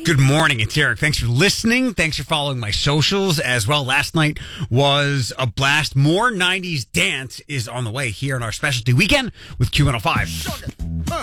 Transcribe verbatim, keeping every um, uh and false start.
Good morning, it's Eric. Thanks for listening. Thanks for following my socials as well. Last night was a blast. More nineties dance is on the way here on our specialty weekend with Q one oh five.